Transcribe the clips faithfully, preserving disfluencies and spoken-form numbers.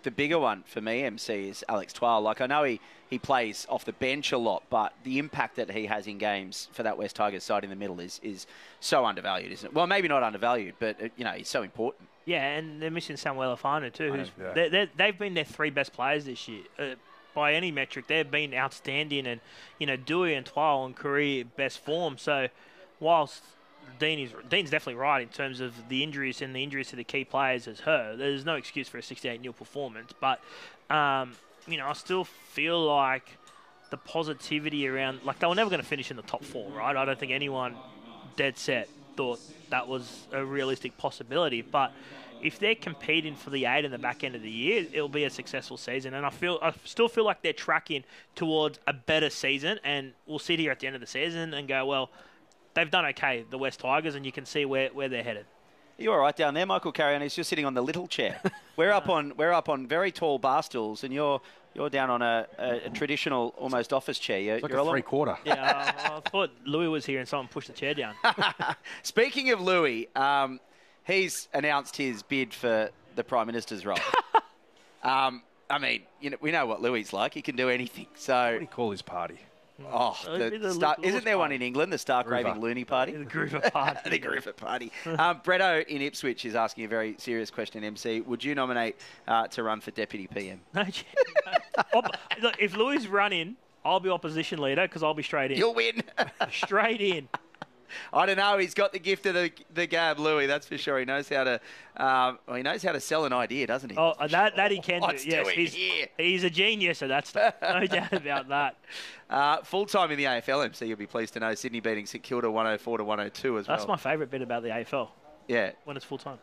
the bigger one for me, M C, is Alex Twal. Like, I know he, he plays off the bench a lot, but the impact that he has in games for that West Tigers side in the middle is is so undervalued, isn't it? Well, maybe not undervalued, but, uh, you know, he's so important. Yeah, and they're missing Samuel Afana too. Who's, yeah. they're, they're, they've been their three best players this year. Uh, by any metric, they've been outstanding, and, you know, Dewey and Twal in career best form. So, whilst Dean is Dean's definitely right in terms of the injuries and the injuries to the key players as her, there's no excuse for a sixty-eight nil performance. But, um, you know, I still feel like the positivity around, like, they were never going to finish in the top four, right? I don't think anyone dead set thought that was a realistic possibility. But if they're competing for the eight in the back end of the year, it'll be a successful season. And I feel I still feel like they're tracking towards a better season. And we'll sit here at the end of the season and go, well, they've done okay, the West Tigers, and you can see where, where they're headed. You're all right down there, Michael Carrion. He's just sitting on the little chair. We're up on we're up on very tall bar stools, and you're you're down on a, a, a traditional, almost office chair. You're, It's like you're a a long... three-quarter. Yeah, I, I thought Louis was here and someone pushed the chair down. Speaking of Louis, um, he's announced his bid for the Prime Minister's role. um, I mean, you know, we know what Louis is like. He can do anything. So, What do you call his party? oh, It'd be the the Star, Lewis isn't there one party. in England, the Stark Groover. Raving Loony Party? The Groover party. the Groover Party. um, Bretto in Ipswich is asking a very serious question, M C. Would you nominate uh, to run for Deputy P M? No chance. Op- Look, if Louis is running, I'll be opposition leader because I'll be straight in. You'll win. Straight in. I don't know. He's got the gift of the, the gab, Douay. That's for sure. He knows how to. Um, well, he knows how to sell an idea, doesn't he? Oh, that that he can do. What's Yes, doing he's here? he's a genius at that stuff. No doubt about that. Uh, full time in the A F L, M C. You'll be pleased to know Sydney beating St Kilda one oh four to one oh two as well. That's my favourite bit about the A F L. Yeah. When it's full time.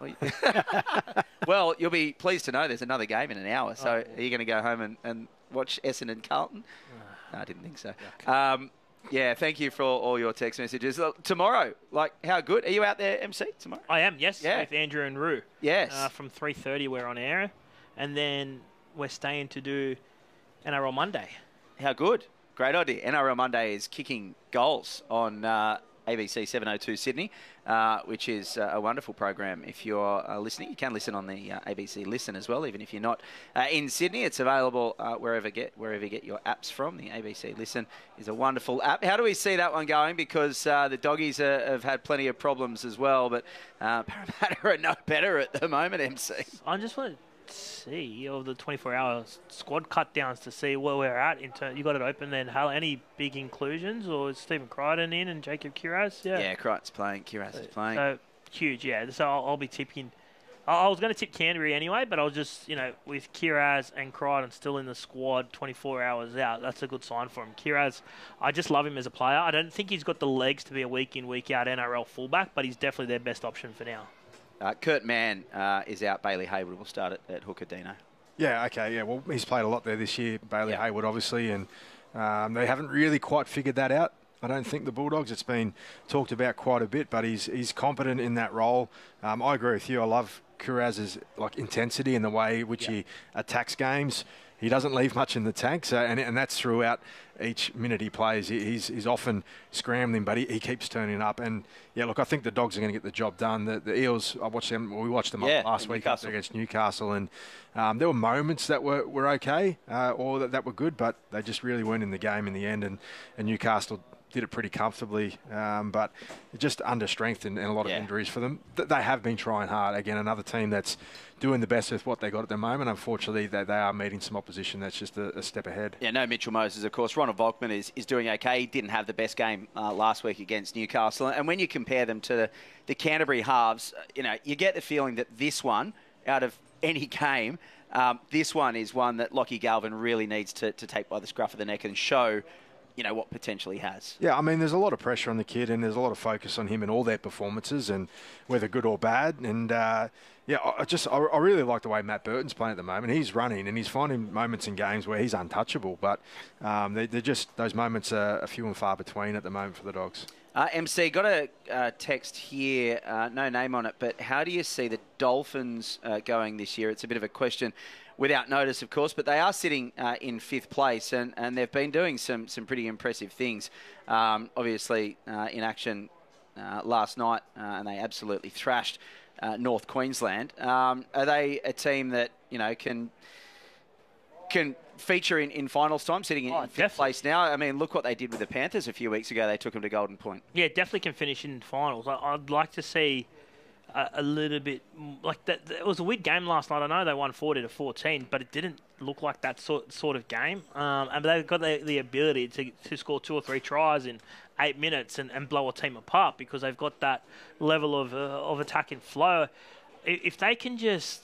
Well, you'll be pleased to know there's another game in an hour. So Oh. are you going to go home and, and watch Essendon Carlton? No, I didn't think so. Um, yeah, thank you for all, all your text messages. Uh, tomorrow, like, how good? Are you out there, M C, tomorrow? I am, yes, Yeah. with Andrew and Rue. Yes. Uh, from three thirty we're on air. And then we're staying to do N R L Monday. How good. Great idea. N R L Monday is kicking goals on uh, A B C seven oh two Sydney, uh, which is uh, a wonderful program. If you're uh, listening, you can listen on the uh, A B C Listen as well, even if you're not uh, in Sydney. It's available uh, wherever get wherever you get your apps from. The A B C Listen is a wonderful app. How do we see that one going? Because uh, the doggies are, have had plenty of problems as well, but uh, Parramatta are no better at the moment, M C. I just want to see of the twenty-four hour squad cut downs to see where we're at. In ter- you got it open then. Hal, any big inclusions, or is Stephen Crichton in and Jacob Kiraz? Yeah, Yeah, Crichton's playing, Kiraz is playing. So huge, yeah. So I'll, I'll be tipping. I, I was going to tip Canterbury anyway, but I was just, you know, with Kiraz and Crichton still in the squad twenty-four hours out, that's a good sign for him. Kiraz, I just love him as a player. I don't think he's got the legs to be a week in, week out N R L fullback, but he's definitely their best option for now. Uh, Kurt Mann uh, is out. Bailey Hayward will start at, at hooker, Dino. Yeah, okay, yeah. Well, he's played a lot there this year, Bailey Yeah. Hayward, obviously, and um, they haven't really quite figured that out. I don't think the Bulldogs. It's been talked about quite a bit, but he's he's competent in that role. Um, I agree with you. I love Kiraz's like intensity and the way which Yeah. he attacks games. He doesn't leave much in the tank, so and, and that's throughout each minute he plays. He, he's he's often scrambling, but he, he keeps turning up. And yeah, look, I think the Dogs are going to get the job done. The, the Eels, I watched them. We watched them Yeah, up last in week Newcastle. against Newcastle, and um, there were moments that were were okay uh, or that, that were good, but they just really weren't in the game in the end. And, and Newcastle did it pretty comfortably, um, but just under strength and, and a lot of Yeah. injuries for them. Th- They have been trying hard. Again, another team that's doing the best with what they got at the moment. Unfortunately, they, they are meeting some opposition that's just a, a step ahead. Yeah, no Mitchell Moses, of course. Ronald Volkman is, is doing okay. He didn't have the best game uh, last week against Newcastle. And when you compare them to the, the Canterbury halves, uh, you know, you get the feeling that this one, out of any game, um, this one is one that Lockie Galvin really needs to, to take by the scruff of the neck and show, you know, what potential he has. Yeah, I mean, there's a lot of pressure on the kid, and there's a lot of focus on him in all their performances, and whether good or bad. And uh, yeah, I I just I, I really like the way Matt Burton's playing at the moment. He's running, and he's finding moments in games where he's untouchable. But um, they, they're just those moments are, are few and far between at the moment for the Dogs. Uh, M C, got a uh, text here, uh, no name on it, but how do you see the Dolphins uh, going this year? It's a bit of a question without notice, of course, but they are sitting uh, in fifth place, and, and they've been doing some, some pretty impressive things. Um, obviously, uh, in action uh, last night, uh, and they absolutely thrashed uh, North Queensland. Um, are they a team that, you know, can can feature in, in finals time, sitting in Oh, fifth definitely. place now. I mean, look what they did with the Panthers a few weeks ago. They took them to Golden Point. Yeah, definitely can finish in finals. I, I'd like to see a, a little bit like that. It was a weird game last night. I know they won forty to fourteen, but it didn't look like that sort sort of game. Um, and they've got the, the ability to to score two or three tries in eight minutes and, and blow a team apart because they've got that level of uh, of attack and flow. If, if they can just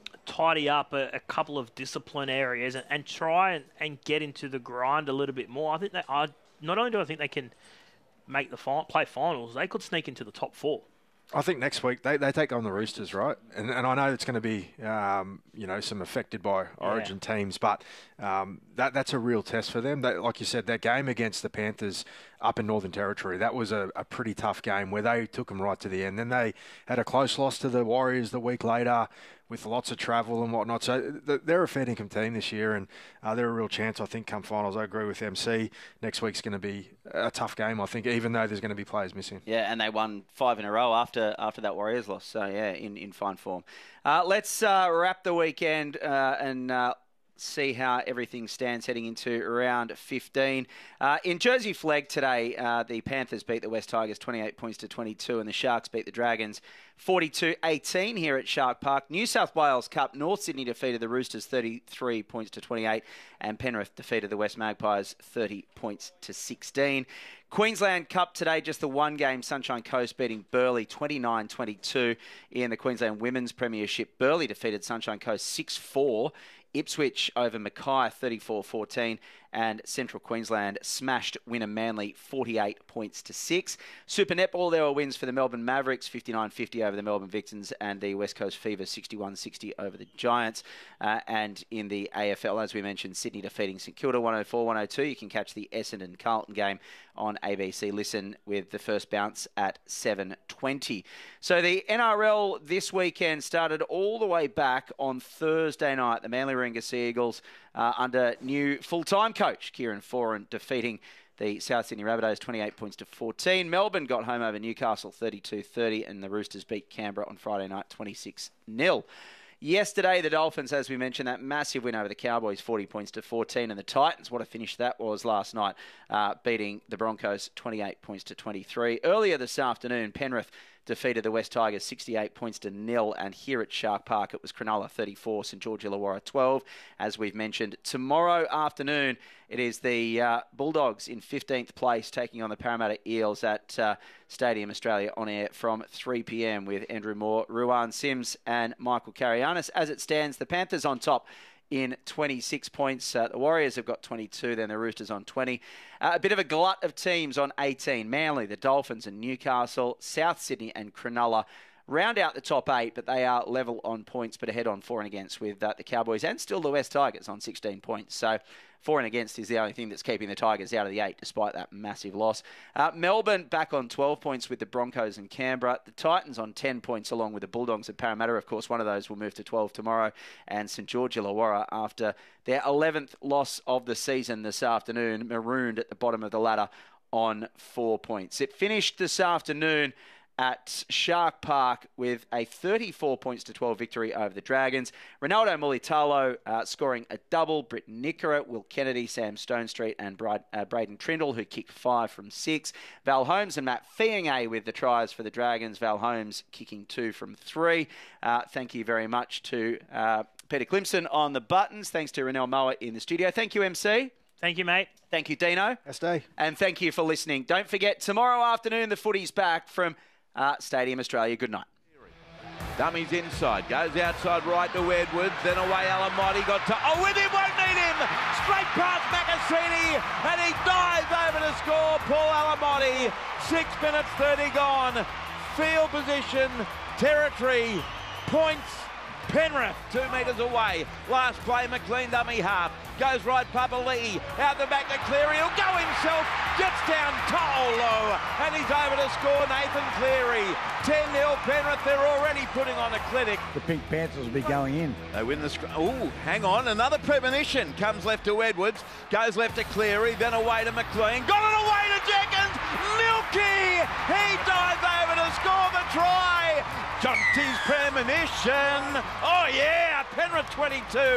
tidy up a, a couple of discipline areas and, and try and, and get into the grind a little bit more, I think they are. Not only do I think they can make the final, play finals, they could sneak into the top four. I think next week they, they take on the Roosters, right? And and I know it's going to be um, you know some affected by Origin Yeah. teams, but um, that that's a real test for them. They, like you said, that game against the Panthers up in Northern Territory, that was a, a pretty tough game where they took them right to the end. Then they had a close loss to the Warriors the week later with lots of travel and whatnot. So they're a fair income team this year, and uh, they're a real chance, I think, come finals. I agree with M C. Next week's going to be a tough game, I think, even though there's going to be players missing. Yeah, and they won five in a row after after that Warriors loss. So, yeah, in, in fine form. Uh, let's uh, wrap the weekend uh, and uh, see how everything stands heading into round fifteen. Uh, in Jersey Flegg today, uh, the Panthers beat the West Tigers twenty-eight points to twenty-two, and the Sharks beat the Dragons forty-two eighteen here at Shark Park. New South Wales Cup, North Sydney defeated the Roosters thirty-three points to twenty-eight, and Penrith defeated the West Magpies thirty points to sixteen. Queensland Cup today, just the one game, Sunshine Coast beating Burleigh twenty-nine twenty-two in the Queensland Women's Premiership. Burleigh defeated Sunshine Coast six four. Ipswich over Mackay thirty-four fourteen, and Central Queensland smashed Wynnum Manly forty-eight points to six. Super Netball, there were wins for the Melbourne Mavericks fifty-nine fifty over the Melbourne Victons, and the West Coast Fever sixty-one sixty over the Giants. Uh, and in the A F L, as we mentioned, Sydney defeating St Kilda one oh four one oh two. You can catch the Essendon Carlton game on A B C Listen with the first bounce at seven twenty. So the N R L this weekend started all the way back on Thursday night. The Manly Warringah Sea Eagles uh, under new full-time coach Kieran Foran defeating the South Sydney Rabbitohs twenty-eight points to fourteen. Melbourne got home over Newcastle thirty-two thirty, and the Roosters beat Canberra on Friday night twenty-six nil. Yesterday, the Dolphins, as we mentioned, that massive win over the Cowboys, forty points to fourteen. And the Titans, what a finish that was last night, uh, beating the Broncos twenty-eight points to twenty-three. Earlier this afternoon, Penrith defeated the West Tigers sixty-eight points to nil. And here at Shark Park, it was Cronulla thirty-four, St George Illawarra twelve. As we've mentioned, tomorrow afternoon, it is the uh, Bulldogs in fifteenth place taking on the Parramatta Eels at uh, Stadium Australia on air from three p.m. with Andrew Moore, Ruan Sims and Michael Carianis. As it stands, the Panthers on top in twenty-six points. Uh, the Warriors have got twenty-two, then the Roosters on twenty. Uh, a bit of a glut of teams on eighteen. Manly, the Dolphins and Newcastle, South Sydney and Cronulla round out the top eight, but they are level on points, but ahead on for and against with uh, the Cowboys and still the West Tigers on sixteen points. So for and against is the only thing that's keeping the Tigers out of the eight, despite that massive loss. Uh, Melbourne back on twelve points with the Broncos and Canberra. The Titans on ten points along with the Bulldogs and Parramatta. Of course, one of those will move to twelve tomorrow. And St George Illawarra, after their eleventh loss of the season this afternoon, marooned at the bottom of the ladder on four points. It finished this afternoon at Shark Park with a thirty-four points to twelve victory over the Dragons. Ronaldo Mulitalo uh, scoring a double. Britt Nickera, Will Kennedy, Sam Stonestreet and Brad, uh, Braden Trindle, who kicked five from six. Val Holmes and Matt Fienge with the tries for the Dragons. Val Holmes kicking two from three. Uh, thank you very much to uh, Peter Clemson on the buttons. Thanks to Renell Moa in the studio. Thank you, M C. Thank you, mate. Thank you, Dino. Best day. And thank you for listening. Don't forget, tomorrow afternoon, the footy's back from Uh, Stadium Australia. Good night. Dummies inside, goes outside right to Edwards, then away Alamotti, got to, oh with him, won't need him, straight past Macassini, and he dives over to score, Paul Alamotti, six minutes thirty gone, field position, territory, points, Penrith, two metres away, last play, McLean dummy half, goes right, Papali'i, out the back to Cleary, he'll go himself, gets down Tolo, and he's over to score, Nathan Cleary, ten nil Penrith, they're already putting on a clinic. The Pink Panthers will be going in. They win the scrum. Oh, hang on, another premonition, comes left to Edwards, goes left to Cleary, then away to McLean, got it away to Jenkins, Milky, he dives over to score the try, Jonty's premonition, oh yeah, Penrith twenty-two.